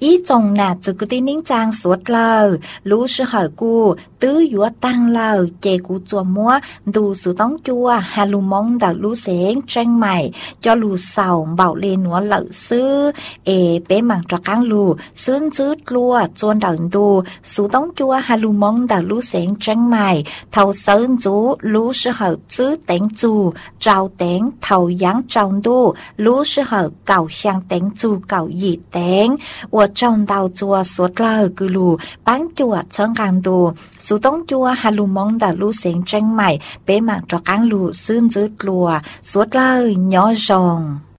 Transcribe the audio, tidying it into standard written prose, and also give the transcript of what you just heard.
ý chồng nà chứ cứ tin nín trang suốt lờ lũ sư hỏi cu tứ dũa tăng lờ chè cu chùa múa đủ sự tống chua hà lù mong đào lũ sáng tranh mày cho lù sầu bảo lên núa lợ sư bé mảng trọ căng lù sướng dứt lùa chuôn đào đủ sự tống chua hà lù mong đào lũ sáng tranh mày thầu sơn rú lũ sư hỏi chứ đánh chù trao đánh thầu giáng trong đu lũ sư hỏi cào sang đánh chù cào dị đánh我trong đào chùa suốt lờ cứ lù bán chùa chân càng đù sự tống chua hà lù mong đào lũ sáng tranh mày bé mảng trọ căng lù sướng dứt lùa suốt lờ nhỏ rồng